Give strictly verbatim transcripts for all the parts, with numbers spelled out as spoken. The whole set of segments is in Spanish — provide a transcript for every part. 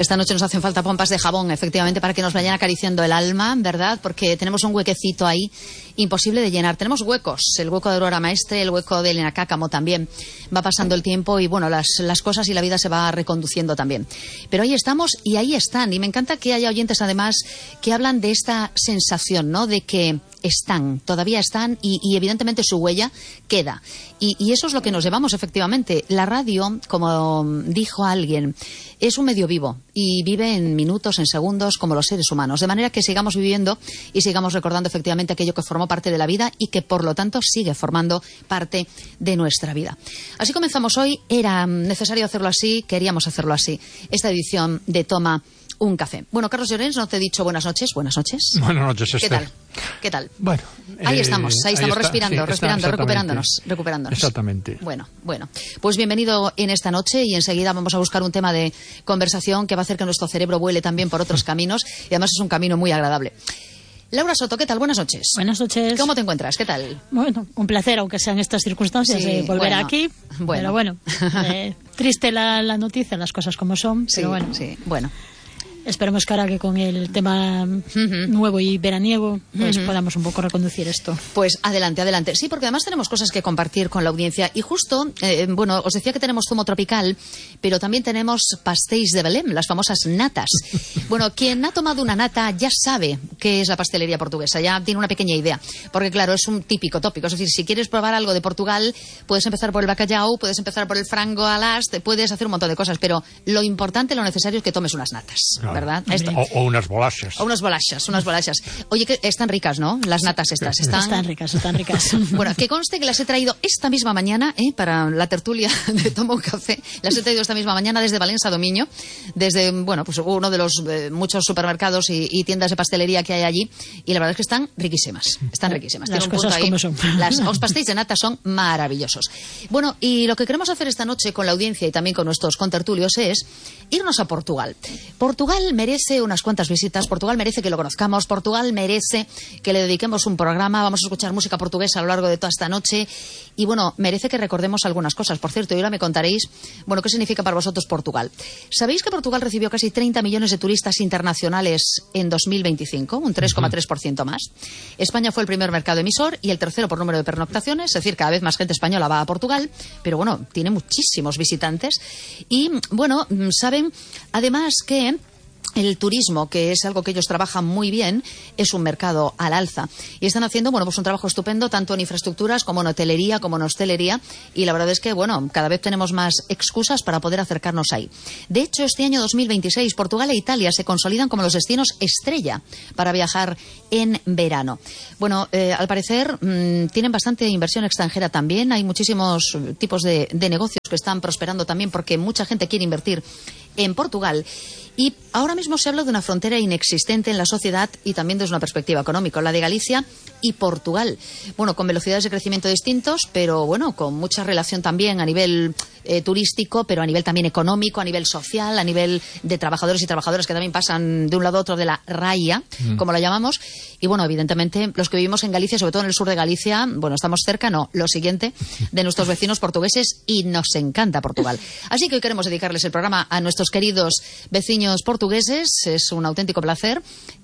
Esta noche nos hacen falta pompas de jabón, efectivamente, para que nos vayan acariciando el alma, ¿verdad? Porque tenemos un huequecito ahí imposible de llenar. Tenemos huecos, el hueco de Aurora Maestre, el hueco de Elena Cácamo también. Va pasando el tiempo y, bueno, las, las cosas y la vida se va reconduciendo también. Pero ahí estamos y ahí están. Y me encanta que haya oyentes, además, que hablan de esta sensación, ¿no? De que están, todavía están y, y evidentemente su huella queda. Y, y eso es lo que nos llevamos, efectivamente. La radio, como dijo alguien, es un medio vivo y vive en minutos, en segundos, como los seres humanos. De manera que sigamos viviendo y sigamos recordando efectivamente aquello que formó parte de la vida y que, por lo tanto, sigue formando parte de nuestra vida. Así comenzamos hoy. Era necesario hacerlo así, queríamos hacerlo así. Esta edición de Toma un Café. Bueno, Carlos Llorens, no te he dicho buenas noches. Buenas noches. Buenas noches, Esther. ¿Qué tal? ¿Qué tal? Bueno. Ahí eh, estamos, ahí estamos ahí está, respirando, sí, respirando, está, recuperándonos, recuperándonos. Exactamente. Bueno, bueno. Pues bienvenido en esta noche y enseguida vamos a buscar un tema de conversación que va a hacer que nuestro cerebro vuele también por otros caminos y además es un camino muy agradable. Laura Soto, ¿qué tal? Buenas noches. Buenas noches. ¿Cómo te encuentras? ¿Qué tal? Bueno, un placer, aunque sean estas circunstancias, Sí, de volver bueno, aquí. bueno. Pero bueno, eh, triste la, la noticia, las cosas como son. Sí, pero bueno, sí, bueno. Esperemos que ahora que con el tema uh-huh. nuevo y veraniego pues uh-huh. podamos un poco reconducir esto. Pues adelante, adelante. Sí, porque además tenemos cosas que compartir con la audiencia. Y justo, eh, bueno, os decía que tenemos zumo tropical, pero también tenemos pastéis de Belém, las famosas natas. Bueno, quien ha tomado una nata ya sabe qué es la pastelería portuguesa, ya tiene una pequeña idea. Porque claro, es un típico tópico. Es decir, si quieres probar algo de Portugal, puedes empezar por el bacalhau, puedes empezar por el frango alás, puedes hacer un montón de cosas. Pero lo importante, lo necesario es que tomes unas natas. Claro. ¿Verdad? Esto. O, o unas bolachas. O unas bolachas, unas bolachas. Oye, que están ricas, ¿no? Las natas estas. Están, están ricas, están ricas. Bueno, que conste que las he traído esta misma mañana, ¿eh? Para la tertulia de Toma un Café. Las he traído esta misma mañana desde Valencia Domiño, desde, bueno, pues uno de los eh, muchos supermercados y, y tiendas de pastelería que hay allí. Y la verdad es que están riquísimas. Están riquísimas. Las cosas ahí. Como son. Las, los pastéis de nata son maravillosos. Bueno, y lo que queremos hacer esta noche con la audiencia y también con nuestros contertulios es irnos a Portugal. Portugal merece unas cuantas visitas, Portugal merece que lo conozcamos, Portugal merece que le dediquemos un programa, vamos a escuchar música portuguesa a lo largo de toda esta noche y bueno, merece que recordemos algunas cosas. Por cierto, y ahora me contaréis, bueno, qué significa para vosotros Portugal. ¿Sabéis que Portugal recibió casi treinta millones de turistas internacionales en dos mil veinticinco? Un tres coma tres por ciento más. España fue el primer mercado emisor y el tercero por número de pernoctaciones, es decir, cada vez más gente española va a Portugal, pero bueno, tiene muchísimos visitantes y bueno, saben además que el turismo, que es algo que ellos trabajan muy bien, es un mercado al alza. Y están haciendo, bueno, pues un trabajo estupendo tanto en infraestructuras como en hotelería, como en hostelería. Y la verdad es que, bueno, cada vez tenemos más excusas para poder acercarnos ahí. De hecho, este año dos mil veintiséis, Portugal e Italia se consolidan como los destinos estrella para viajar en verano. Bueno, eh, al parecer mmm, tienen bastante inversión extranjera también. Hay muchísimos tipos de, de negocios que están prosperando también porque mucha gente quiere invertir en Portugal. Y ahora mismo se habla de una frontera inexistente en la sociedad y también desde una perspectiva económica, la de Galicia y Portugal. Bueno, con velocidades de crecimiento distintos, pero bueno, con mucha relación también a nivel eh, turístico, pero a nivel también económico, a nivel social, a nivel de trabajadores y trabajadoras que también pasan de un lado a otro de la raya, mm. como la llamamos. Y bueno, evidentemente, los que vivimos en Galicia, sobre todo en el sur de Galicia, bueno, estamos cerca, no, lo siguiente, de nuestros vecinos portugueses y nos encanta Portugal. Así que hoy queremos dedicarles el programa a nuestros queridos vecinos portugueses, es un auténtico placer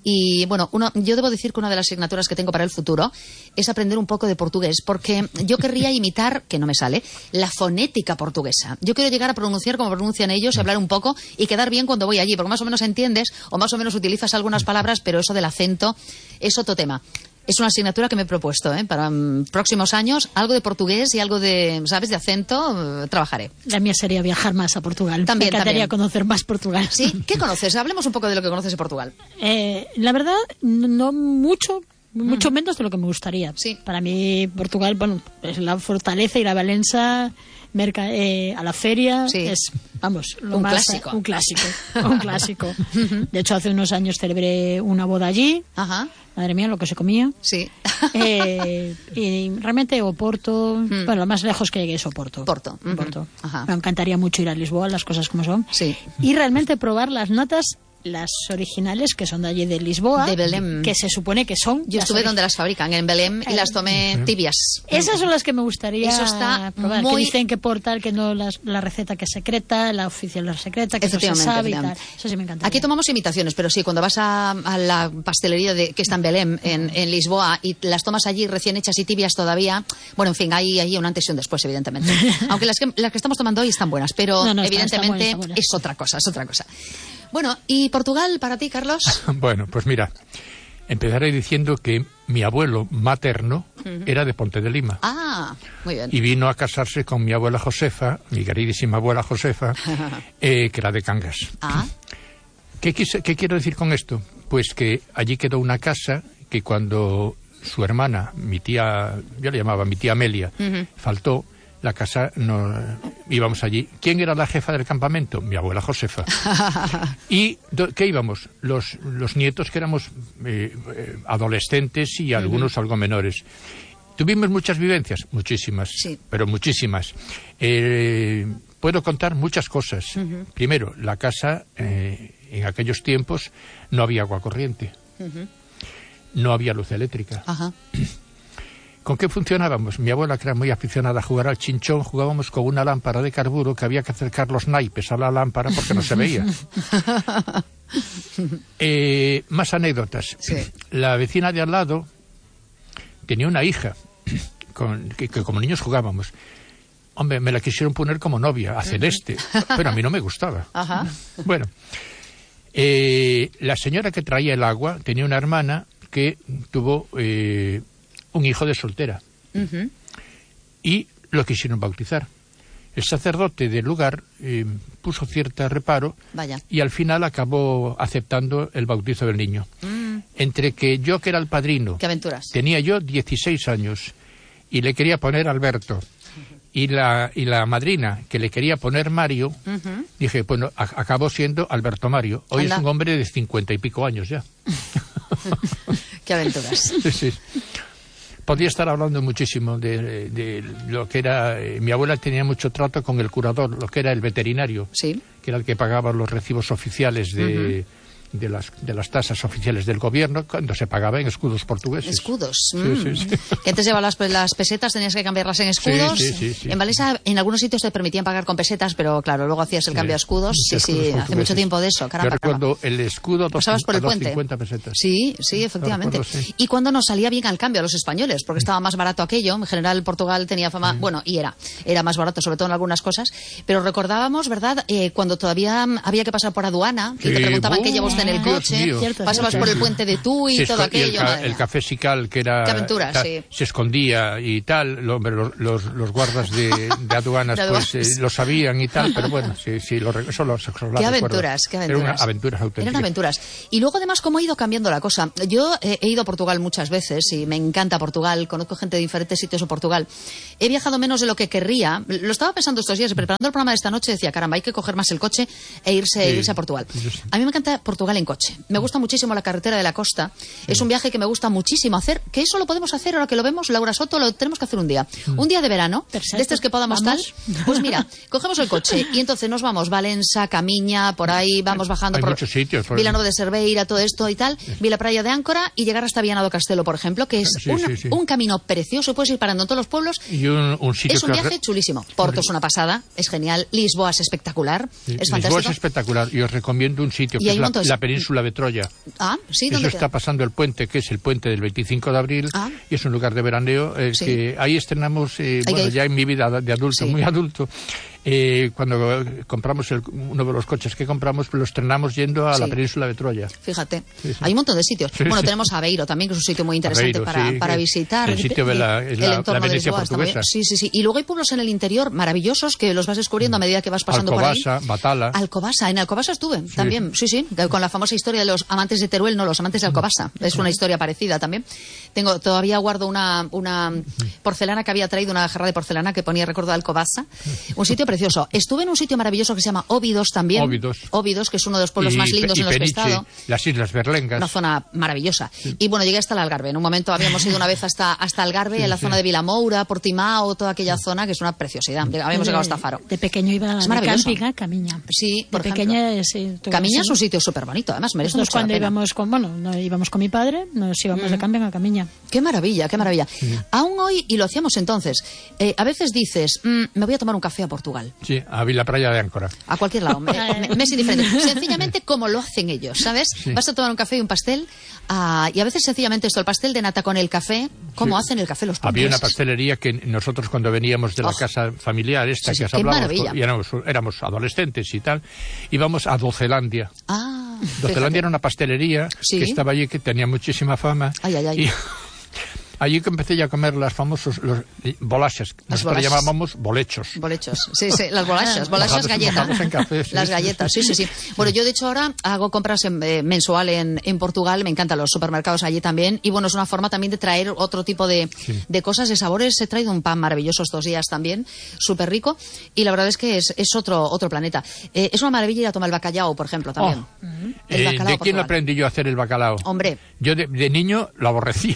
y bueno, uno, yo debo decir que una de las asignaturas que tengo para el futuro es aprender un poco de portugués, porque yo querría imitar, que no me sale, la fonética portuguesa. Yo quiero llegar a pronunciar como pronuncian ellos, hablar un poco y quedar bien cuando voy allí, porque más o menos entiendes o más o menos utilizas algunas palabras, pero eso del acento es otro tema. Es una asignatura que me he propuesto, ¿eh? Para um, próximos años, algo de portugués y algo de, ¿sabes?, de acento, uh, trabajaré. La mía sería viajar más a Portugal. También, me encantaría también. conocer más Portugal. ¿Sí? ¿Qué conoces? Hablemos un poco de lo que conoces de Portugal. Eh, la verdad, no mucho, mucho mm. menos de lo que me gustaría. Sí. Para mí, Portugal, bueno, es la fortaleza y la Valença, merca, eh, a la feria, sí. es, vamos, lo un más, clásico. Un clásico, un clásico. De hecho, hace unos años celebré una boda allí. Ajá. Madre mía, lo que se comía. Sí. Eh, y realmente Oporto, mm. bueno, lo más lejos que llegué es Oporto. Porto. Uh-huh. Porto. Ajá. Me encantaría mucho ir a Lisboa, las cosas como son. Sí. Y realmente probar las natas las originales, que son de allí de Lisboa, de Belém, que se supone que son... Yo estuve donde las fabrican, en Belém, y las tomé tibias. Esas son las que me gustaría Eso está probar, muy... que dicen que por tal, que no las, la receta que es secreta, la oficial es secreta, que no se sabe y tal. Eso sí me encanta. Aquí tomamos imitaciones, pero sí, cuando vas a, a la pastelería de, que está en Belém, en, en Lisboa, y las tomas allí recién hechas y tibias todavía, bueno, en fin, hay, hay un antes y un después, evidentemente. Aunque las que, las que estamos tomando hoy están buenas, pero no, no, evidentemente están buenas, están buenas. Es otra cosa, es otra cosa. Bueno, ¿y Portugal para ti, Carlos? Bueno, pues mira, empezaré diciendo que mi abuelo materno uh-huh. era de Ponte de Lima. Ah, muy bien. Y vino a casarse con mi abuela Josefa, mi queridísima abuela Josefa, eh, que era de Cangas. Ah. ¿Qué, quise, ¿Qué quiero decir con esto? Pues que allí quedó una casa que cuando su hermana, mi tía, yo le llamaba mi tía Amelia, uh-huh. faltó, la casa, no, íbamos allí. ¿Quién era la jefa del campamento? Mi abuela Josefa. ¿Y do, qué íbamos? Los, los nietos que éramos eh, eh, adolescentes y algunos uh-huh. algo menores. ¿Tuvimos muchas vivencias? Muchísimas, sí. pero muchísimas. Eh, puedo contar muchas cosas. Uh-huh. Primero, la casa, eh, en aquellos tiempos, no había agua corriente. Uh-huh. No había luz eléctrica. Ajá. ¿Con qué funcionábamos? Mi abuela, que era muy aficionada a jugar al chinchón, jugábamos con una lámpara de carburo que había que acercar los naipes a la lámpara porque no se veía. eh, más anécdotas. Sí. La vecina de al lado tenía una hija con, que, que como niños jugábamos. Hombre, me la quisieron poner como novia, a Celeste, pero a mí no me gustaba. Ajá. Bueno, eh, la señora que traía el agua tenía una hermana que tuvo... Eh, un hijo de soltera. Uh-huh. Y lo quisieron bautizar. El sacerdote del lugar eh, puso cierto reparo. Vaya. Y al final acabó aceptando el bautizo del niño. Mm. Entre que yo, que era el padrino, ¿qué aventuras? Tenía yo dieciséis años y le quería poner Alberto, uh-huh. y, la, y la madrina, que le quería poner Mario, uh-huh. dije, bueno, a, acabó siendo Alberto Mario. Hoy Anda. Es un hombre de cincuenta y pico años ya. ¿Qué aventuras? Sí, sí. Podía estar hablando muchísimo de, de lo que era... Eh, mi abuela tenía mucho trato con el curador, lo que era el veterinario, sí. que era el que pagaba los recibos oficiales de, uh-huh. de, las, de las tasas oficiales del gobierno, cuando se pagaba en escudos portugueses. Escudos. Sí, mm. sí, sí. Que antes llevaba las, las pesetas, tenías que cambiarlas en escudos. Sí, sí, sí, sí. En Valesa, en algunos sitios te permitían pagar con pesetas, pero claro, luego hacías el cambio sí. a escudos. Sí, sí, hace mucho tiempo de eso. Caramba, Yo recuerdo caramba. el escudo dos, pasabas por el puente. cincuenta pesetas. Sí, sí, efectivamente. Recuerdo, sí. Y cuando nos salía bien al cambio a los españoles, porque estaba más barato aquello. En general, Portugal tenía fama, mm. bueno, y era, era más barato, sobre todo en algunas cosas. Pero recordábamos, ¿verdad?, eh, cuando todavía había que pasar por aduana y sí. te preguntaban uh, qué lleva usted en el coche. Cierto, pasabas sí. por el puente de tú y se todo aquello. Y el, ca el café Sical, que era... Qué aventura, ta, sí. Se escondía y tal. Lo, los, los, los guardas de, de aduanas, de aduanas. pues eh, lo sabían y tal, pero bueno, sí, sí, lo, eso lo, eso lo Qué aventuras, qué aventuras. Eran aventuras auténticas. Eran aventuras. Y luego, además, cómo ha ido cambiando la cosa. Yo eh, he ido a Portugal muchas veces y me encanta Portugal. Conozco gente de diferentes sitios de Portugal. He viajado menos de lo que querría. Lo estaba pensando estos días, preparando el programa de esta noche, decía, caramba, hay que coger más el coche e irse, sí, irse a Portugal. Sí. A mí me encanta Portugal en coche. Me gusta muchísimo la carretera de la costa. Sí. Es un viaje que me gusta muchísimo hacer, que eso lo podemos hacer ahora que lo vemos, Laura Soto, lo tenemos que hacer un día. Mm. Un día de verano, Perfecto. de estos que podamos ¿Vamos? tal. Pues mira, cogemos el coche y entonces nos vamos Valença, Camiña, por ahí vamos bajando Hay por muchos sitios, por Vilanova de Cerveira, todo esto y tal, sí. Vila Praia de Áncora y llegar hasta Viana do Castelo, por ejemplo, que es sí, una, sí, sí. un camino precioso, puedes ir parando en todos los pueblos. Y un, un sitio es un viaje re... chulísimo. Porto es una pasada, es genial. Lisboa es espectacular, sí. es Lisboa fantástico. es espectacular y os recomiendo un sitio que es la, de... la península de Troya. Ah, sí, Eso ¿dónde está queda? pasando el puente, que es el puente del veinticinco de abril, ah. y es un lugar de veraneo eh, sí. que ahí estrenamos, eh, bueno, ya en mi vida de adulto, sí. muy adulto. Eh, cuando compramos el, uno de los coches que compramos, pues lo estrenamos yendo a sí. la península de Troya. Fíjate, sí, sí. hay un montón de sitios. Sí, bueno, sí. tenemos Aveiro también, que es un sitio muy interesante Aveiro, para, sí, para visitar. El sitio de la, el la, entorno la Venecia de Lisboa, portuguesa. Sí, sí, sí. Y luego hay pueblos en el interior maravillosos que los vas descubriendo a medida que vas pasando Alcobasa, por ahí. Batala. Alcobasa, en Alcobasa estuve sí. también, sí, sí, con la famosa historia de los amantes de Teruel, no, los amantes de Alcobasa. Es una historia parecida también. Tengo, todavía guardo una, una porcelana que había traído, una jarra de porcelana que ponía recuerdo de Alcobasa. Un sitio precioso. Estuve en un sitio maravilloso que se llama Óbidos también. Óbidos. Óbidos, que es uno de los pueblos y, más lindos y en los Peniche, que he estado. las Islas Berlengas. Una zona maravillosa. Sí. Y bueno, llegué hasta el Algarve. En un momento habíamos ido una vez hasta, hasta Algarve, sí, en la sí. zona de Vilamoura, Portimao, toda aquella sí. zona, que es una preciosidad. Habíamos llegado hasta Faro. De pequeño iba es de camping a Camiña. Sí, por de pequeña, sí, Camiña es un sitio súper bonito, además merece Nosotros mucho cuando la pena. íbamos con, bueno, no, íbamos con mi padre, nos íbamos mm. de camping a Camiña. Qué maravilla, qué maravilla. Sí. Aún hoy, y lo hacíamos entonces, eh, a veces dices, mmm, me voy a tomar un café a Portugal. Sí, a Vila Praia de Áncora. A cualquier lado, me, me, me es indiferente. Sencillamente como lo hacen ellos, ¿sabes? Sí. Vas a tomar un café y un pastel, uh, y a veces sencillamente esto, el pastel de nata con el café, ¿cómo sí. hacen el café los portugueses? Había una pastelería que nosotros cuando veníamos de la oh. casa familiar, esta sí, que sí, has hablado, y éramos, éramos adolescentes y tal, íbamos a Docelandia. Ah, Docelandia fíjate. Era una pastelería ¿Sí? que estaba allí, que tenía muchísima fama. Ay, ay, ay. Y allí que empecé ya a comer las famosos los, bolachas, nosotros llamábamos bolechos. Bolechos, sí, sí, las bolachas, bolachas galletas. En café, sí, las galletas, sí, sí, sí. Bueno, yo de hecho ahora hago compras en, eh, mensual en, en Portugal, me encantan los supermercados allí también, y bueno, es una forma también de traer otro tipo de, sí. de cosas, de sabores. He traído un pan maravilloso estos días también, súper rico, y la verdad es que es, es otro, otro planeta. Eh, es una maravilla ir a tomar el bacalao, por ejemplo, también. Oh. Uh-huh. el bacalao eh, ¿De quién aprendí yo a hacer el bacalao? Hombre. Yo de, de niño lo aborrecía.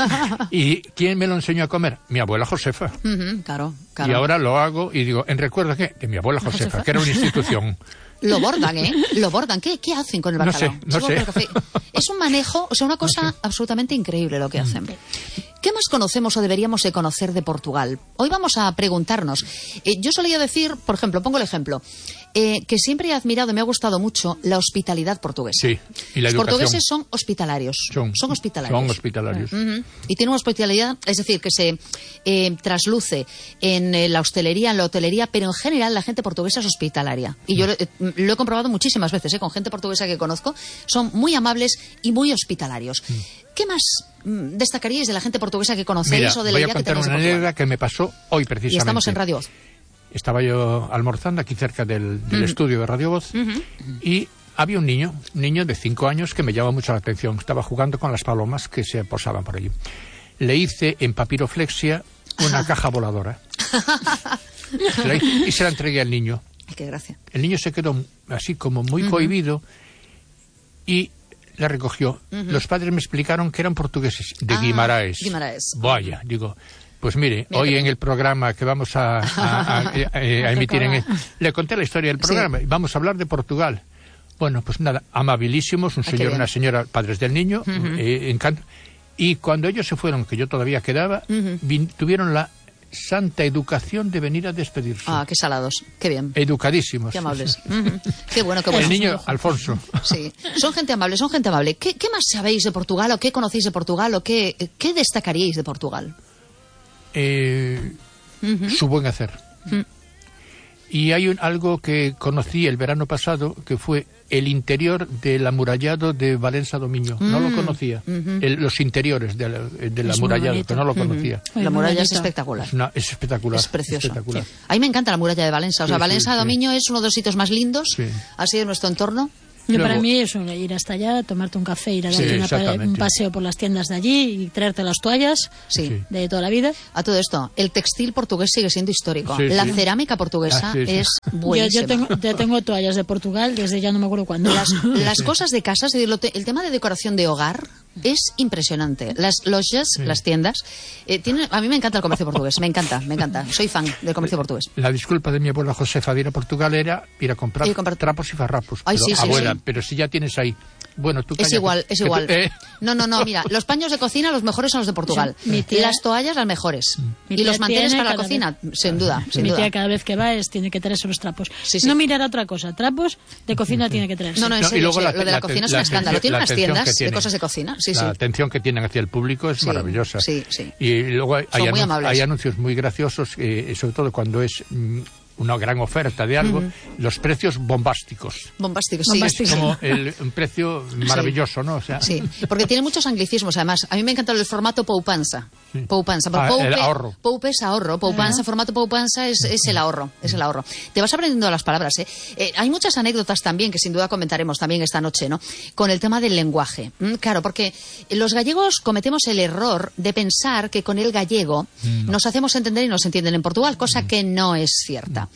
¿Y quién me lo enseñó a comer? Mi abuela Josefa. Uh-huh, claro, claro. Y ahora lo hago y digo, ¿en recuerdo qué? De mi abuela Josefa, Josefa, que era una institución. Lo bordan, ¿eh? Lo bordan. ¿Qué, qué hacen con el bacalao? No sé, no sé. Café. Es un manejo, o sea, una cosa no sé. absolutamente increíble lo que hacen. ¿Qué más conocemos o deberíamos de conocer de Portugal? Hoy vamos a preguntarnos. Eh, yo solía decir, por ejemplo, pongo el ejemplo, eh, que siempre he admirado y me ha gustado mucho la hospitalidad portuguesa. Sí, y la educación. Los portugueses son hospitalarios. Son, son hospitalarios. Son hospitalarios. Uh-huh. Y tienen una hospitalidad, es decir, que se eh, trasluce en eh, la hostelería, en la hotelería, pero en general la gente portuguesa es hospitalaria. Y yo eh, lo he comprobado muchísimas veces, eh, con gente portuguesa que conozco. Son muy amables y muy hospitalarios. Mm. ¿Qué más mm, destacaríais de la gente portuguesa que conocéis? Mira, o de la idea que tenéis de Portugal? Voy a contar una anécdota que me pasó hoy precisamente. Y estamos en Radio Voz. Estaba yo almorzando aquí cerca del, del uh-huh. estudio de Radio Voz uh-huh. y había un niño, un niño de cinco años que me llamó mucho la atención. Estaba jugando con las palomas que se posaban por allí. Le hice en papiroflexia una caja voladora. Se la hice, y se la entregué al niño. Qué gracia. El niño se quedó así como muy uh-huh. cohibido y la recogió. Uh-huh. Los padres me explicaron que eran portugueses, de ah, Guimaraes. Guimaraes. Vaya, digo, pues mire, mira, hoy mira. en el programa que vamos a, a, a, a, a emitir, en el, le conté la historia del programa, sí. y vamos a hablar de Portugal. Bueno, pues nada, amabilísimos, un ah, señor y una señora, padres del niño, uh-huh. eh, encanto. Y cuando ellos se fueron, que yo todavía quedaba, uh-huh. vin, tuvieron la santa educación de venir a despedirse. Ah, qué salados, qué bien. Educadísimos. Qué amables. Uh-huh. Qué bueno, qué bueno. El niño Alfonso. Sí, son gente amable, son gente amable. ¿Qué, qué más sabéis de Portugal o qué conocéis de Portugal o qué, qué destacaríais de Portugal? Eh, uh-huh. Su buen hacer. Uh-huh. Y hay un, algo que conocí el verano pasado, que fue el interior del amurallado de Valença do Miño. Mm. No lo conocía. Uh-huh. el, los interiores del de, de amurallado, que no lo conocía. Uh-huh. La muralla es espectacular. Es, una, es espectacular. Es preciosa. Espectacular. Sí. A mí me encanta la muralla de Valença. O sea, sí, Valença sí, do Miño sí. es uno de los sitios más lindos, sí. así de nuestro entorno. Y Luego, para mí es ir hasta allá, tomarte un café, ir a darte sí, una, un paseo por las tiendas de allí y traerte las toallas sí. de toda la vida. A todo esto, el textil portugués sigue siendo histórico. Sí, la sí. cerámica portuguesa ah, sí, sí. es buenísima. Yo, yo, tengo, yo tengo toallas de Portugal desde ya no me acuerdo cuándo. Las, las cosas de casa, el tema de decoración de hogar es impresionante. Las lojas, sí. las tiendas, eh, tienen, a mí me encanta el comercio portugués, me encanta, me encanta. Soy fan del comercio portugués. La disculpa de mi abuela Josefa de ir a Portugal era ir a comprar, comprar... trapos y farrapos. Ay, pero, sí, sí, abuela, sí. pero si ya tienes ahí. Bueno, tú es igual, es igual. Tú, eh. No, no, no, mira, los paños de cocina los mejores son los de Portugal. Sí. Tía, las toallas las mejores. Y los manteles para la cocina, vez, sin duda, sin mi duda. tía cada vez que va es, tiene que traerse los trapos. Sí, sí. No mirar a otra cosa, trapos de cocina tiene que traerse. No, no, en serio, no, y luego sí, la, lo de la, la cocina es un escándalo. Tiene unas tiendas tiene, de cosas de cocina. Sí, la sí. atención que tienen hacia el público es sí, maravillosa. Sí, sí. Y luego hay, hay, anun- hay anuncios muy graciosos, eh, sobre todo cuando es mm, una gran oferta de algo, uh-huh. los precios bombásticos. Bombásticos, sí. Bombásticos. Es como el, un precio maravilloso, sí. ¿no? O sea, sí, porque tiene muchos anglicismos, además. A mí me encanta el formato poupanza. Sí. Poupanza. Ah, poupe, el ahorro. Poupe es ahorro. Poupanza, uh-huh. formato poupanza es, es el ahorro. Es el ahorro. Te vas aprendiendo las palabras, ¿eh? ¿eh? Hay muchas anécdotas también que sin duda comentaremos también esta noche, ¿no? Con el tema del lenguaje. ¿Mm? Claro, porque los gallegos cometemos el error de pensar que con el gallego no. nos hacemos entender y nos entienden en Portugal, cosa no. que no es cierta.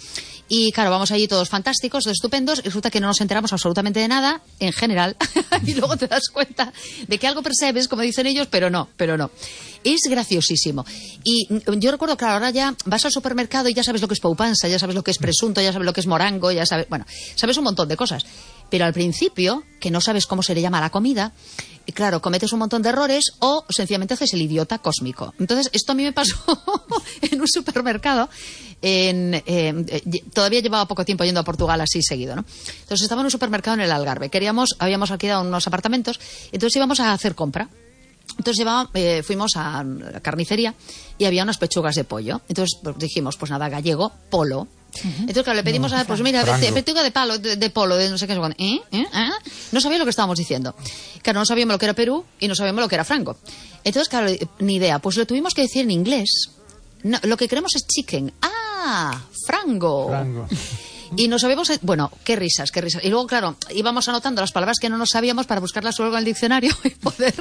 Y claro, vamos allí todos fantásticos, estupendos, y resulta que no nos enteramos absolutamente de nada, en general, y luego te das cuenta de que algo percibes, como dicen ellos, pero no, pero no. Es graciosísimo. Y yo recuerdo, claro, ahora ya vas al supermercado y ya sabes lo que es poupanza, ya sabes lo que es presunto, ya sabes lo que es morango, ya sabes, bueno, sabes un montón de cosas. Pero al principio, que no sabes cómo se le llama a la comida, y claro, cometes un montón de errores o sencillamente haces el idiota cósmico. Entonces, esto a mí me pasó en un supermercado. En, eh, todavía llevaba poco tiempo yendo a Portugal así seguido, ¿no? Entonces estaba en un supermercado en el Algarve. Queríamos, habíamos alquilado unos apartamentos, entonces íbamos a hacer compra. Entonces llevaba, eh, fuimos a la carnicería y había unas pechugas de pollo. Entonces pues, dijimos, pues nada, gallego, polo. Uh-huh. Entonces, claro, le pedimos, no, a, pues mira, frango. pechuga de palo, de, de polo, de no sé qué. ¿Eh? ¿Eh? ¿Ah? No sabía lo que estábamos diciendo. Claro, no sabíamos lo que era Perú y no sabíamos lo que era frango. Entonces, claro, ni idea. Pues lo tuvimos que decir en inglés. No, lo que queremos es chicken. ¡Ah! ¡Frango! Frango. Y nos sabíamos, bueno, qué risas, qué risas. Y luego, claro, íbamos anotando las palabras que no nos sabíamos para buscarlas luego en el diccionario y poder,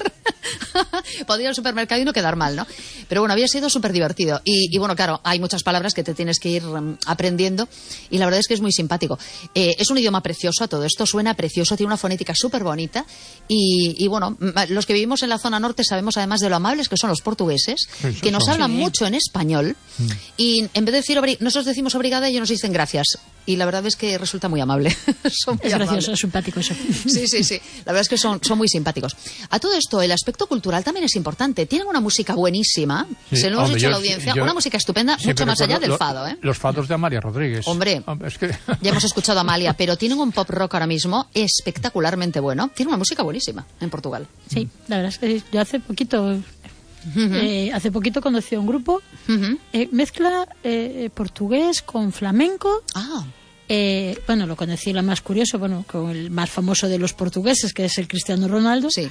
poder ir al supermercado y no quedar mal, ¿no? Pero bueno, había sido súper divertido. Y, y bueno, claro, hay muchas palabras que te tienes que ir um, aprendiendo y la verdad es que es muy simpático. Eh, es un idioma precioso, todo esto suena precioso, tiene una fonética súper bonita y, y bueno, los que vivimos en la zona norte sabemos además de lo amables que son los portugueses, Eso que nos son. hablan sí. mucho en español mm. y en vez de decir, obri- nosotros decimos obrigada, ellos nos dicen gracias. Y la verdad es que resulta muy amable. son muy es gracioso, amables. Es simpático eso. Sí, sí, sí. La verdad es que son, son muy simpáticos. A todo esto, el aspecto cultural también es importante. Tienen una música buenísima. Sí. Se lo hemos Hombre, dicho yo, a la audiencia. Yo, una música estupenda, mucho más allá del lo, fado. ¿eh? Los fados de Amalia Rodríguez. Hombre, es que... ya hemos escuchado a Amalia, pero tienen un pop rock ahora mismo espectacularmente bueno. Tienen una música buenísima en Portugal. Sí, la verdad es que yo hace poquito... Uh-huh. Eh, hace poquito conocí a un grupo uh-huh. eh, mezcla eh, portugués con flamenco. Ah. Eh, bueno, lo conocí la más curioso, bueno, con el más famoso de los portugueses, que es el Cristiano Ronaldo. Sí.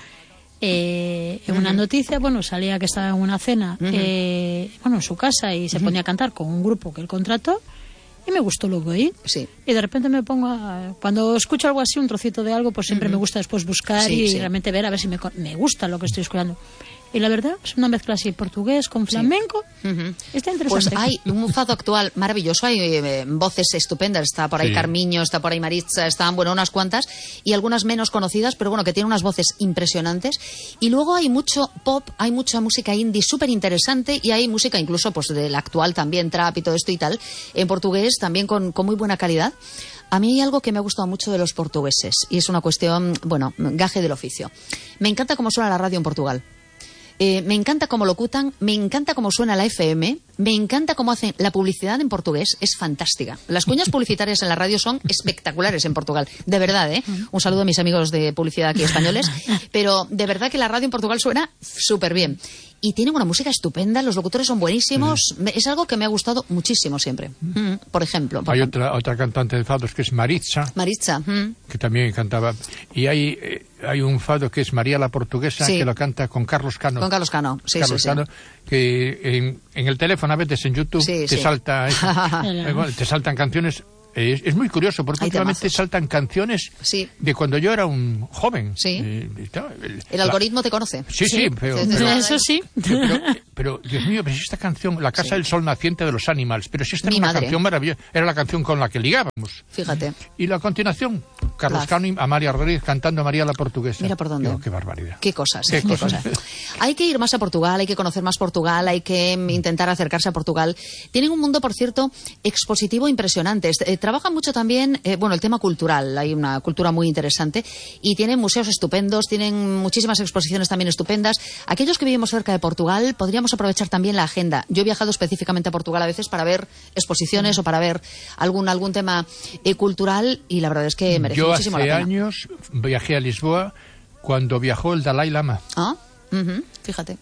Eh, en uh-huh. una noticia, bueno, salía que estaba en una cena, uh-huh. eh, bueno, en su casa y se uh-huh. ponía a cantar con un grupo que él contrató y me gustó lo que oí. Sí. Y de repente me pongo a, cuando escucho algo así, un trocito de algo, pues siempre uh-huh. me gusta después buscar sí, y sí. realmente ver a ver si me, me gusta lo que estoy escuchando. Y la verdad, es una mezcla así, portugués con flamenco. Sí. Uh-huh. Está interesante. Pues hay un fado actual maravilloso, hay eh, voces estupendas. Está por ahí sí. Carmiño, está por ahí Maritza, están, bueno, unas cuantas. Y algunas menos conocidas, pero bueno, que tienen unas voces impresionantes. Y luego hay mucho pop, hay mucha música indie súper interesante. Y hay música incluso, pues, del actual también, trap y todo esto y tal. En portugués también con, con muy buena calidad. A mí hay algo que me ha gustado mucho de los portugueses. Y es una cuestión, bueno, gaje del oficio. Me encanta cómo suena la radio en Portugal. Eh, me encanta cómo locutan, me encanta cómo suena la F M, me encanta cómo hacen la publicidad en portugués, es fantástica. Las cuñas publicitarias en la radio son espectaculares en Portugal, de verdad, ¿eh? Un saludo a mis amigos de publicidad aquí españoles, pero de verdad que la radio en Portugal suena súper bien. Y tienen una música estupenda, los locutores son buenísimos, mm. es algo que me ha gustado muchísimo siempre. Mm. Por ejemplo. Por hay ejemplo. Otra, otra cantante de fados que es Maritza. Maritza. Mm. Que también cantaba. Y hay, eh, hay un fado que es María la Portuguesa, sí. que lo canta con Carlos Cano. Con Carlos Cano, sí, Carlos sí, Cano, sí. que en, en el teléfono a veces en YouTube sí, te sí. salta eh, te saltan canciones. Es, es muy curioso porque últimamente saltan canciones sí. de cuando yo era un joven. Sí. Eh, el, el algoritmo te conoce. Sí, sí, sí pero, sí, pero, eso sí. Pero, pero, Dios mío, pero si esta canción, La Casa sí. del Sol Naciente de los Animals, pero si esta Mi era una madre. canción maravillosa, era la canción con la que ligábamos. Fíjate. Y la continuación, Carlos Cano y Amalia Rodríguez cantando María la Portuguesa. Mira por dónde. Oh, qué barbaridad. Qué cosas. Qué, qué cosas. cosas. Hay que ir más a Portugal, hay que conocer más Portugal, hay que intentar acercarse a Portugal. Tienen un mundo, por cierto, expositivo impresionante. Eh, trabajan mucho también Eh, bueno, el tema cultural, hay una cultura muy interesante y tienen museos estupendos, tienen muchísimas exposiciones también estupendas. Aquellos que vivimos cerca de Portugal podríamos aprovechar también la agenda. Yo he viajado específicamente a Portugal a veces para ver exposiciones mm. o para ver algún algún tema eh, cultural y la verdad es que merece Yo muchísimo la pena. Yo hace años viajé a Lisboa cuando viajó el Dalai Lama. Ah, uh-huh, fíjate.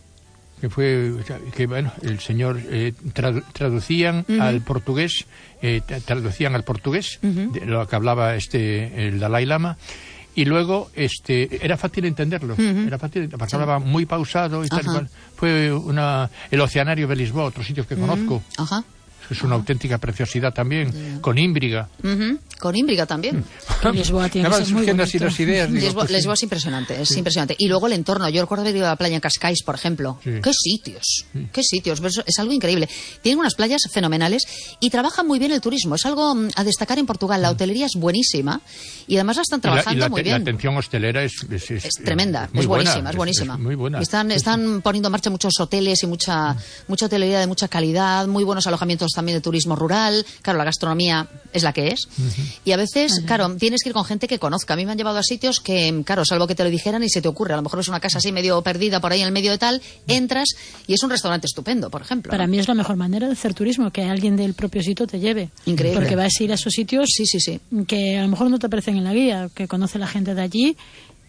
Que fue que bueno el señor eh, tradu- traducían uh-huh. al portugués eh, traducían al portugués uh-huh. de lo que hablaba este el Dalai Lama y luego este era fácil entenderlo uh-huh. era fácil porque sí. hablaba muy pausado y tal y cual. Fue una el Oceanario de Lisboa, otros sitios que uh-huh. conozco. Ajá. Es una uh-huh. auténtica preciosidad también, yeah. con Ímbriga. Uh-huh. Con Ímbriga también. Lisboa tiene que ser muy bonito. Así las ideas, digo, Lisboa, pues, Lisboa es impresionante, es sí. impresionante. Y luego el entorno. Yo recuerdo haber ido a la playa en Cascais, por ejemplo. Sí. ¡Qué sitios! Sí. ¡Qué sitios! Es algo increíble. Tienen unas playas fenomenales y trabajan muy bien el turismo. Es algo a destacar en Portugal. La hotelería es buenísima y además la están trabajando y la, y la, muy bien. La atención hostelera es, es, es, es tremenda, es es buenísima, buena, es buenísima. Es, es muy buena. Están, están poniendo en marcha muchos hoteles y mucha, mm. mucha hotelería de mucha calidad, muy buenos alojamientos también de turismo rural. Claro, la gastronomía es la que es. Uh-huh. Y a veces, uh-huh. claro, tienes que ir con gente que conozca. A mí me han llevado a sitios que, claro, salvo que te lo dijeran y se te ocurre. A lo mejor es una casa así medio perdida por ahí en el medio de tal, entras y es un restaurante estupendo, por ejemplo. Para ¿no? mí es la mejor manera de hacer turismo, que alguien del propio sitio te lleve. Increíble. Porque vas a ir a esos sitios sí, sí, sí. que a lo mejor no te aparecen en la guía, que conoce la gente de allí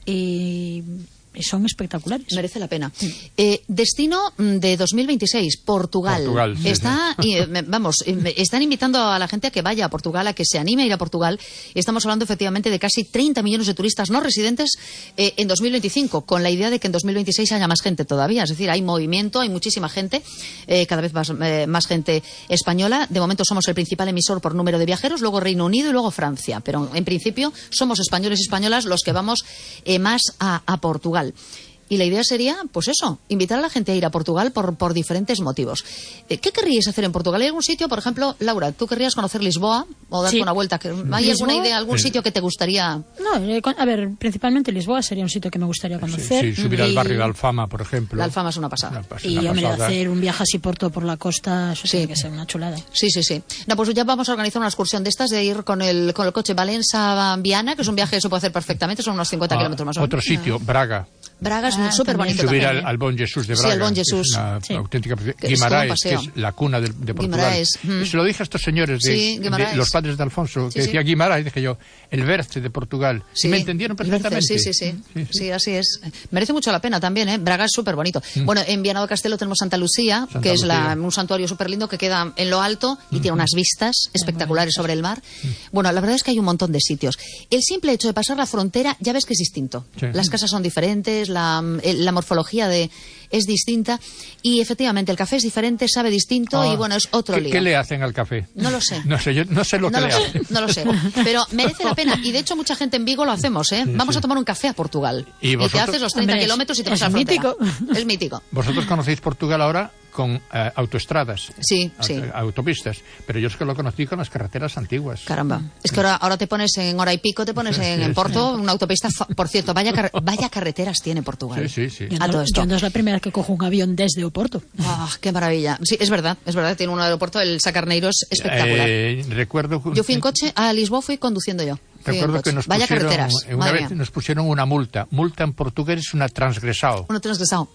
y... son espectaculares. Merece la pena. Sí. Eh, destino de dos mil veintiséis, Portugal. Portugal sí, Está, sí. Y, vamos, están invitando a la gente a que vaya a Portugal, a que se anime a ir a Portugal. Estamos hablando efectivamente de casi treinta millones de turistas no residentes eh, en dos mil veinticinco, con la idea de que en dos mil veintiséis haya más gente todavía. Es decir, hay movimiento, hay muchísima gente, eh, cada vez más, eh, más gente española. De momento somos el principal emisor por número de viajeros, luego Reino Unido y luego Francia. Pero en principio somos españoles y españolas los que vamos eh, más a, a Portugal. Y la idea sería, pues eso, invitar a la gente a ir a Portugal por, por diferentes motivos. ¿Qué querríais hacer en Portugal? ¿Hay algún sitio, por ejemplo, Laura, tú querrías conocer Lisboa o darte sí. una vuelta? ¿Hay Lisboa? alguna idea, algún sí. sitio que te gustaría? No, eh, a ver, principalmente Lisboa sería un sitio que me gustaría conocer. Sí, sí subir y... al barrio de Alfama, por ejemplo. La Alfama es una pasada. Una, y una hombre, pasada. hacer un viaje así por todo por la costa, eso sí. tiene que ser una chulada. Sí, sí, sí. No, pues ya vamos a organizar una excursión de estas, de ir con el, con el coche Valencia-Viana, que es un viaje que se puede hacer perfectamente, son unos cincuenta ah, kilómetros más o menos. Otro sitio, ah. Braga. Braga es ah, súper bonito subir también. Al, al Bon Jesús de Braga. Sí, al Bon Jesús. Es una sí. auténtica... Guimaraes, que es la cuna de, de Portugal. Guimaraes. Mm. Se lo dije a estos señores de, sí, de los padres de Alfonso, que sí, decía sí. Guimaraes, dije yo, el Berce de Portugal. Sí. Y me entendieron perfectamente. Sí, sí, sí, sí, sí. Sí, así es. Merece mucho la pena también, ¿eh? Braga es súper bonito. Mm. Bueno, en Viana do Castelo tenemos Santa Lucía, Santa que Lucía. es la, un santuario súper lindo que queda en lo alto y mm. tiene unas vistas espectaculares sobre el mar. Mm. Bueno, la verdad es que hay un montón de sitios. El simple hecho de pasar la frontera, ya ves que es distinto. Sí. Las casas son diferentes, la, la morfología de es distinta y efectivamente el café es diferente, sabe distinto ah, y bueno, es otro ¿qué, lío. ¿Qué le hacen al café? No lo sé. No sé, yo no sé lo no que lo le sé, hacen. No lo sé, pero merece la pena y de hecho mucha gente en Vigo lo hacemos, ¿eh? Sí, Vamos sí. a tomar un café a Portugal y, y te haces los treinta Hombre, kilómetros y te vas a la frontera. Mítico. Es mítico. ¿Vosotros conocéis Portugal ahora? Con uh, autoestradas, sí, aut sí. autopistas, pero yo es que lo conocí con las carreteras antiguas. Caramba, es que ahora, ahora te pones en hora y pico, te pones en, en Porto, una autopista, por cierto, vaya, car vaya carreteras tiene Portugal. Sí, sí, sí. Yo, no, yo no es la primera que cojo un avión desde Oporto. Oh, qué maravilla. Sí, es verdad, es verdad, tiene un aeropuerto, el Sacarneiro es espectacular. Eh, recuerdo... Yo fui en coche, a Lisboa fui conduciendo yo. Recuerdo que nos Vaya pusieron, carreteras. una Madre vez mía. nos pusieron una multa. Multa en portugués es una transgresao. Una transgresao.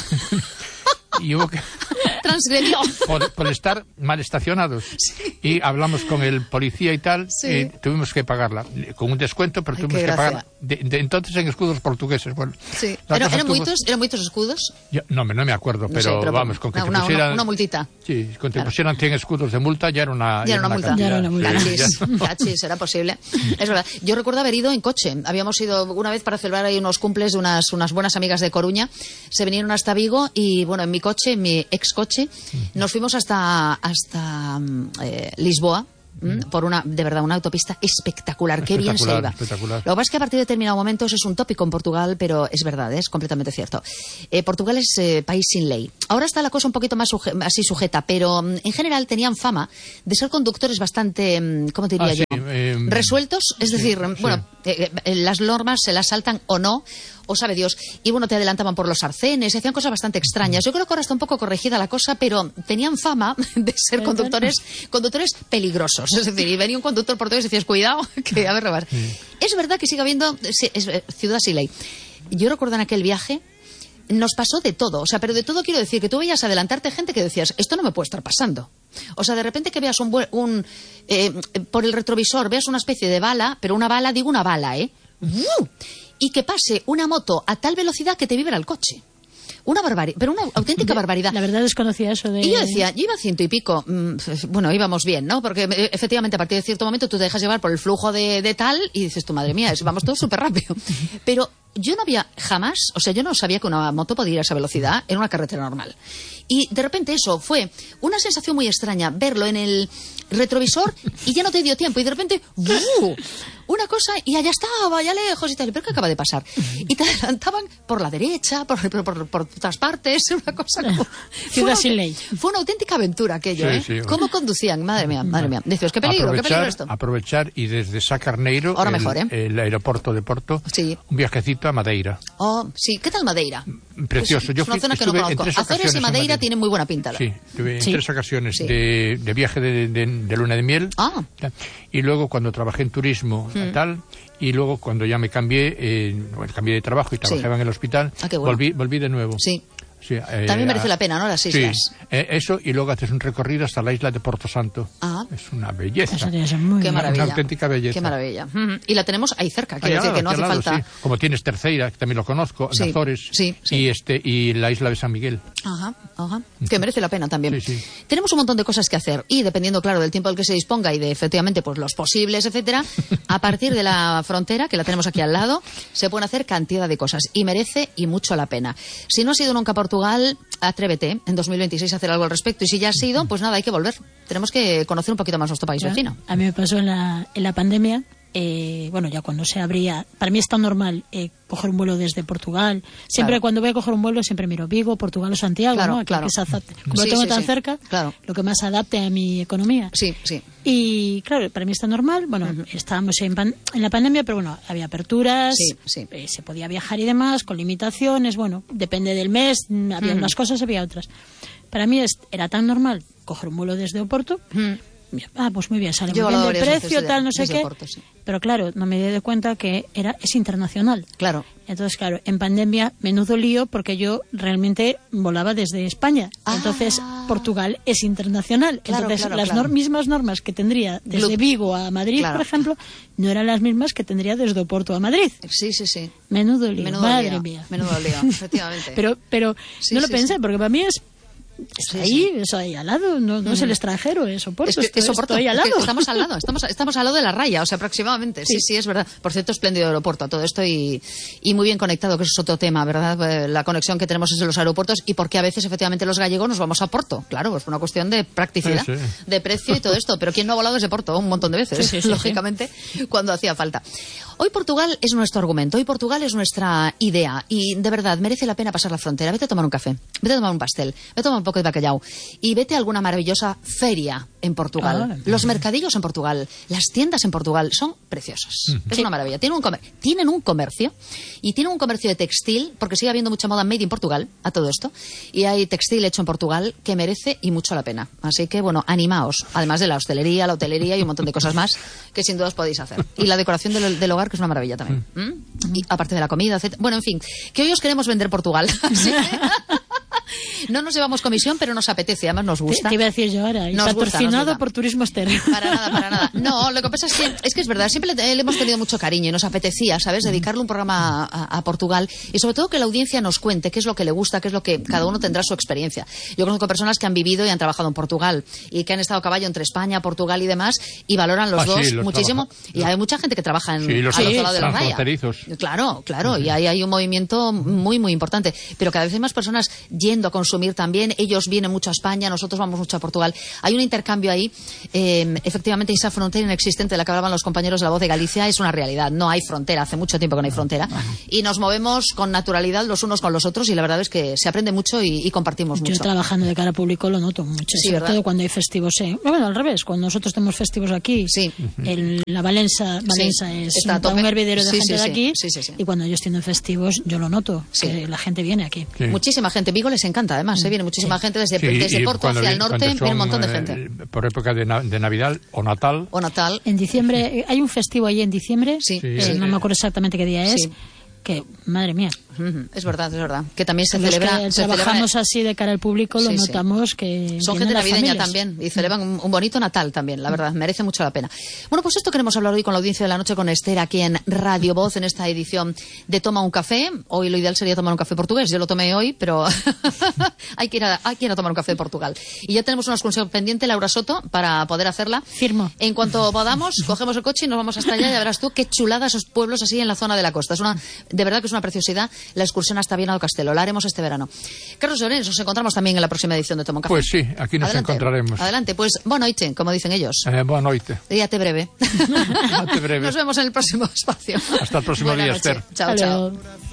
Y hubo que... Transgredió. Por, por estar mal estacionados. Sí. Y hablamos con el policía y tal, sí. y tuvimos que pagarla. Con un descuento, pero Ay, tuvimos que pagarla. De, de entonces en escudos portugueses. Bueno, sí. ¿Pero eran, tuvo... muchos, ¿Eran muchos escudos? Yo, no, no me acuerdo, no pero, sé, pero vamos, con que una, te una, pusieran... Una, una multita. Sí, con que claro. te pusieran cien escudos de multa ya era una, ya era una, una multa. Ya era una multa. Cachis, cachis, era posible. Es verdad. Yo recuerdo haber ido en coche. Habíamos ido una vez para celebrar ahí unos cumples de unas, unas buenas amigas de Coruña. Se vinieron hasta Vigo y, bueno, en mi coche, en mi ex coche, nos fuimos hasta, hasta eh, Lisboa. ¿Mm? Por una, de verdad, una autopista espectacular, qué bien se iba. Espectacular. Lo que pasa es que a partir de determinados momentos es un tópico en Portugal, pero es verdad, es completamente cierto. Eh, Portugal es eh, país sin ley. Ahora está la cosa un poquito más suje así sujeta, pero mm, en general tenían fama de ser conductores bastante, mm, ¿cómo te diría ah, yo? Sí, eh, resueltos, es sí, decir, sí. bueno, eh, eh, las normas se las saltan o no, o sabe Dios, y bueno, te adelantaban por los arcenes, hacían cosas bastante extrañas. Yo creo que ahora está un poco corregida la cosa, pero tenían fama de ser conductores, conductores peligrosos, es decir, y venía un conductor portugués y decías, cuidado, que a ver, robar. Sí. Es verdad que sigue habiendo sí, es, ciudad sin ley. Yo recuerdo en aquel viaje, nos pasó de todo, o sea, pero de todo quiero decir que tú veías adelantarte gente que decías, esto no me puede estar pasando. O sea, de repente que veas un, un eh, por el retrovisor, veas una especie de bala, pero una bala, digo una bala, ¿eh? ¡Uh! Y que pase una moto a tal velocidad que te vibra el coche. Una barbaridad, pero una auténtica barbaridad. La verdad desconocía eso de... Y yo decía, yo iba a ciento y pico, mmm, bueno, íbamos bien, ¿no? Porque efectivamente a partir de cierto momento tú te dejas llevar por el flujo de, de tal y dices, tu madre mía, vamos todos súper rápido. Pero yo no había jamás, o sea, yo no sabía que una moto podía ir a esa velocidad en una carretera normal. Y de repente eso fue una sensación muy extraña, verlo en el retrovisor y ya no te dio tiempo. Y de repente, ¡uh! Una, cosa y allá estaba, allá lejos y tal. ¿Pero qué acaba de pasar? Y te adelantaban por la derecha, por, por, por, por otras partes, una cosa como... Ciudad sin ley. Fue una auténtica aventura aquello, Sí, ¿eh? sí. ¿Cómo conducían? Madre mía, madre mía. Dices, qué peligro, qué peligro esto. Aprovechar y desde Sacarneiro, Ahora el, mejor, ¿eh? el aeropuerto de Porto, Sí. un viajecito a Madeira. Oh, sí. ¿Qué tal Madeira? Precioso. Pues, Yo es una fui, zona que no estuve en conozco. tres Azores ocasiones y en Madeira Madeira. tienen muy buena pinta. Sí, estuve en Sí. tres ocasiones Sí. de, de viaje de, de, de luna de miel. Ah. Y luego cuando trabajé en turismo, Mm. tal, y luego cuando ya me cambié, eh, bueno, cambié de trabajo y trabajaba Sí. en el hospital, Ah, qué bueno. volví, volví de nuevo. Sí. Sí, eh, También merece a- la pena, ¿no? Las islas. Sí, eh, eso, y luego haces un recorrido hasta la isla de Porto Santo. Ah. Es una belleza. Eso tiene que ser muy Qué bien. maravilla. Una auténtica belleza. Qué maravilla. Ujú. Y la tenemos ahí cerca, Ahí quiero al decir lado, que no aquí hace al lado, falta... sí. Como tienes Terceira, que también lo conozco, Sí, en Azores, sí, sí. y este y la isla de San Miguel. Ajá, ajá. Que merece la pena también. Sí, sí. Tenemos un montón de cosas que hacer y dependiendo, claro, del tiempo al que se disponga y de, efectivamente, pues los posibles, etcétera, a partir de la frontera, que la tenemos aquí al lado, se pueden hacer cantidad de cosas y merece y mucho la pena. Si no has ido nunca a Portugal, atrévete en dos mil veintiséis a hacer algo al respecto y si ya has ido, pues nada, hay que volver. Tenemos que conocer un poquito más nuestro país vecino. A mí me pasó en la, en la pandemia, eh, bueno, ya cuando se abría, para mí es tan normal eh, coger un vuelo desde Portugal. Siempre Claro. cuando voy a coger un vuelo, siempre miro Vigo, Portugal o Santiago, Claro, ¿no? Aquí claro. que se adapte. Como Sí, lo tengo sí, tan sí. cerca, Claro. lo que más se adapte a mi economía. Sí, sí. Y claro, para mí está normal. Bueno, estábamos en, pan- en la pandemia, pero bueno, había aperturas, Sí, sí. eh, se podía viajar y demás, con limitaciones. Bueno, depende del mes, mm, había unas cosas, había otras. Para mí es- era tan normal coger un vuelo desde Oporto. Mm. Mira, ah, pues muy bien, sale Yo muy bien lo el varias veces precio, de- tal, no sé desde qué. Oporto, sí. Pero claro, no me di de cuenta que era es internacional. Claro. Entonces, claro, en pandemia, menudo lío, porque yo realmente volaba desde España. Ah. Entonces, Portugal es internacional. Claro, Entonces, claro, las claro. nor- mismas normas que tendría desde Glup. Vigo a Madrid, Claro. por ejemplo, no eran las mismas que tendría desde Oporto a Madrid. Sí, sí, sí. Menudo lío, Menudo madre lío. mía. Menudo lío, efectivamente. Pero, pero Sí, no lo sí, pensé, sí. porque para mí es... Está Sí, ahí, sí. es ahí al lado, no, no es el extranjero, es Oporto, Es que estoy, es Oporto, estoy al es que lado. estamos al lado, estamos, estamos al lado de la raya, o sea, aproximadamente. Sí, sí, es verdad. Por cierto, espléndido aeropuerto, todo esto y, y muy bien conectado, que eso es otro tema, ¿verdad? Eh, La conexión que tenemos desde los aeropuertos y porque a veces, efectivamente, los gallegos nos vamos a Porto. Claro, pues por una cuestión de practicidad, Sí, sí. de precio y todo esto. Pero ¿quién no ha volado desde Porto? Un montón de veces, Sí, sí, sí, lógicamente, cuando hacía falta. Hoy Portugal es nuestro argumento, hoy Portugal es nuestra idea y, de verdad, merece la pena pasar la frontera. Vete a tomar un café, vete a tomar un pastel, vete a tomar un poco de bacalao y vete a alguna maravillosa feria en Portugal. Ah, Los mercadillos en Portugal, las tiendas en Portugal son preciosas. Es una maravilla. Tienen un, comer- tienen un comercio y tienen un comercio de textil, porque sigue habiendo mucha moda made in Portugal a todo esto. Y hay textil hecho en Portugal que merece y mucho la pena. Así que, bueno, animaos. Además de la hostelería, la hotelería y un montón de cosas más que sin duda os podéis hacer. Y la decoración del, del hogar, que es una maravilla también. ¿Mm? Y aparte de la comida, etcétera. Bueno, en fin, que hoy os queremos vender Portugal. Así que no nos llevamos comisión, pero nos apetece, además nos Te, gusta. te iba a decir yo ahora, y Nos gusta, nos patrocinado gusta. por Turismo Estéreo. Para nada, para nada. No, lo que pasa es que es, que es verdad, siempre le, le hemos tenido mucho cariño y nos apetecía, ¿sabes?, dedicarle un programa a, a, a Portugal y sobre todo que la audiencia nos cuente qué es lo que le gusta, qué es lo que cada uno tendrá su experiencia. Yo conozco personas que han vivido y han trabajado en Portugal y que han estado a caballo entre España, Portugal y demás y valoran los Ah, dos sí, los muchísimo. trabaja- Y hay mucha gente que trabaja en, Sí, los al otro sí, lado de la raya. transfronterizos. Claro, claro, y ahí hay un movimiento muy, muy importante. Pero cada vez hay más personas yendo a consumir también. Ellos vienen mucho a España, nosotros vamos mucho a Portugal. Hay un intercambio ahí. Eh, efectivamente, esa frontera inexistente de la que hablaban los compañeros de La Voz de Galicia es una realidad. No hay frontera, hace mucho tiempo que no hay frontera. Y nos movemos con naturalidad los unos con los otros y la verdad es que se aprende mucho y, y compartimos Yo mucho. trabajando de cara al público lo noto mucho, Sí, sobre ¿verdad? todo cuando hay festivos. Eh. Bueno, al revés, cuando nosotros tenemos festivos aquí, Sí. el- la Valenza, Valenza es Está a un, tope. un hervidero de Sí, gente sí, de sí. aquí, Sí, sí, sí. y cuando ellos tienen festivos yo lo noto, Sí. que la gente viene aquí. Sí. Muchísima gente. Vigo les encanta, además. ¿eh? Viene muchísima gente desde, Sí, desde y Porto cuando hacia vi- el norte. cuando Viene un montón de son, gente. eh, por época de, na- de Navidad o Natal. O Natal. En diciembre, eh, hay un festivo ahí en diciembre, Sí, eh, sí. no me acuerdo exactamente qué día es, Sí. que, madre mía, Ujú, es verdad, es verdad. Que también se los celebra. que se celebra- trabajamos así de cara al público lo Sí, sí. notamos que Son vienen gente las navideña familias. también y celebran un, un bonito Natal también, la verdad, merece mucho la pena. Bueno, pues esto queremos hablar hoy con la audiencia de la noche con Esther aquí en Radio Voz en esta edición de Toma un Café. Hoy lo ideal sería tomar un café portugués, yo lo tomé hoy, pero hay, que ir a, hay que ir a tomar un café de Portugal. Y ya tenemos una excursión pendiente, Laura Soto, para poder hacerla. Firmo. En cuanto podamos, cogemos el coche y nos vamos hasta allá y ya verás tú qué chulada esos pueblos así en la zona de la costa. Es una, de verdad que es una preciosidad la excursión hasta Viana do Castelo. La haremos este verano. Carlos Llorens, nos encontramos también en la próxima edición de Toma un Café. Pues sí, aquí nos Adelante. encontraremos. Adelante, pues boa noite, como dicen ellos. Eh, boa noite. Díate breve. Díate breve. Nos vemos en el próximo espacio. Hasta el próximo Buena día, noche. Esther. Chao, Hasta chao. luego.